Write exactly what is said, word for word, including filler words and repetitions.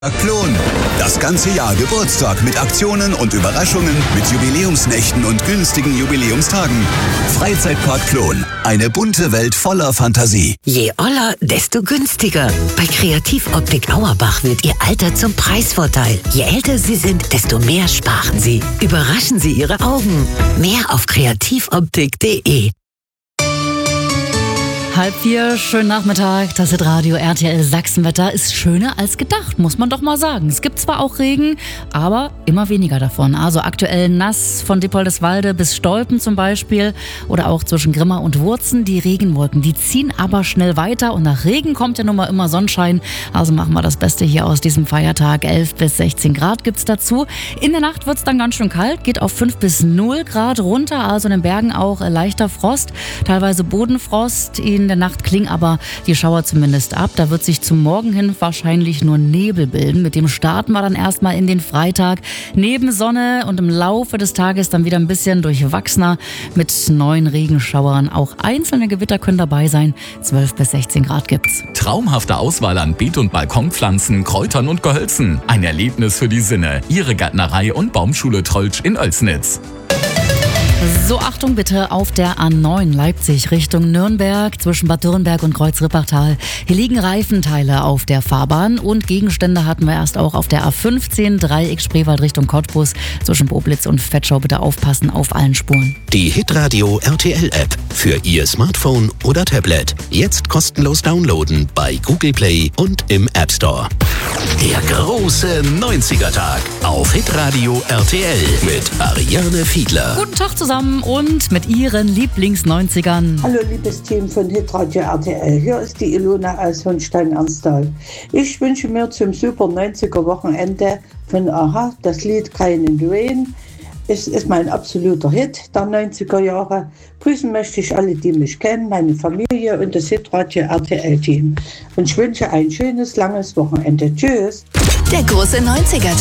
Klon. Das ganze Jahr Geburtstag mit Aktionen und Überraschungen, mit Jubiläumsnächten und günstigen Jubiläumstagen. Freizeitpark Klon. Eine bunte Welt voller Fantasie. Je oller, desto günstiger. Bei Kreativoptik Auerbach wird Ihr Alter zum Preisvorteil. Je älter Sie sind, desto mehr sparen Sie. Überraschen Sie Ihre Augen. Mehr auf kreativoptik punkt de. Halb vier, schönen Nachmittag, das ist Radio R T L Sachsenwetter. Ist schöner als gedacht, muss man doch mal sagen. Es gibt zwar auch Regen, aber immer weniger davon. Also aktuell nass von Dippoldeswalde bis Stolpen zum Beispiel oder auch zwischen Grimma und Wurzen. Die Regenwolken, die ziehen aber schnell weiter und nach Regen kommt ja nun mal immer Sonnenschein. Also machen wir das Beste hier aus diesem Feiertag. elf bis sechzehn Grad gibt's dazu. In der Nacht wird's dann ganz schön kalt, geht auf fünf bis null Grad runter. Also in den Bergen auch leichter Frost, teilweise Bodenfrost. In der Nacht klingen aber die Schauer zumindest ab. Da wird sich zum Morgen hin wahrscheinlich nur Nebel bilden. Mit dem starten wir dann erstmal in den Freitag. Neben Sonne und im Laufe des Tages dann wieder ein bisschen durchwachsener mit neuen Regenschauern. Auch einzelne Gewitter können dabei sein. zwölf bis sechzehn Grad gibt's. Traumhafte Auswahl an Beet- und Balkonpflanzen, Kräutern und Gehölzen. Ein Erlebnis für die Sinne. Ihre Gärtnerei und Baumschule Trollsch in Oelsnitz. So, Achtung bitte auf der A neun Leipzig Richtung Nürnberg zwischen Bad Dürrenberg und Kreuz-Rippertal. Hier liegen Reifenteile auf der Fahrbahn und Gegenstände hatten wir erst auch auf der A fünfzehn Dreieck Spreewald Richtung Cottbus zwischen Boblitz und Vetschau. Bitte aufpassen auf allen Spuren. Die Hitradio R T L App für Ihr Smartphone oder Tablet. Jetzt kostenlos downloaden bei Google Play und im App Store. Der große neunziger-Tag auf Hitradio R T L mit Ariane Fiedler. Guten Tag zusammen und mit Ihren Lieblings-neunzigern. Hallo liebes Team von Hitradio R T L, hier ist die Ilona aus Hohenstein-Ernsthal. Ich wünsche mir zum super neunziger-Wochenende von Aha das Lied Crying in the Rain. Es ist mein absoluter Hit der neunziger Jahre. Grüßen möchte ich alle, die mich kennen, meine Familie und das Hitradio R T L-Team. Und ich wünsche ein schönes, langes Wochenende. Tschüss. Der große neunziger-Tag.